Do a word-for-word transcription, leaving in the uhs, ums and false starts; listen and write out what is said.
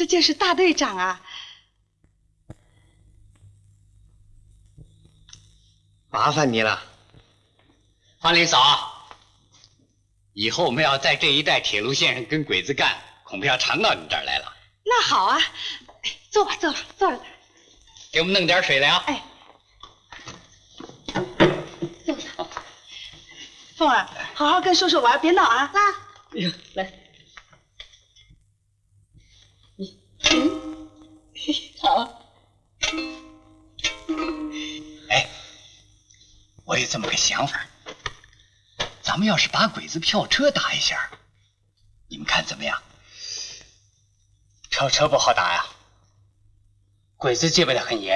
这就是大队长啊！ 麻烦你了， 方林嫂。以后我们要在这一带铁路线上跟鬼子干，恐怕要常到你这儿来了。 那好啊，坐吧，坐吧，坐着。 给我们弄点水来啊！ 哎，坐下。凤儿，好好跟叔叔玩，别闹啊！ 来， 哎呦，来。 嗯，好。 哎，我有这么个想法，咱们要是把鬼子票车打一下，你们看怎么样？ 票车不好打呀，鬼子戒备的很严。